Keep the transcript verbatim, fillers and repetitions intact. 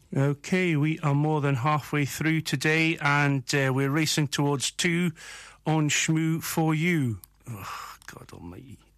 Okay, we are more than halfway through today, and uh, we're racing towards two on Shmoo for You. Oh, God almighty.